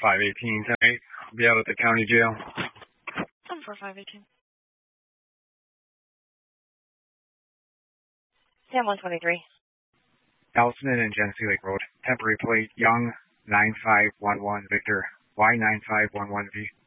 518 tonight. I'll be out at the county jail. 74518. 123. Allison and Genesee Lake Road. Temporary plate Young 9511 Victor Y9511V.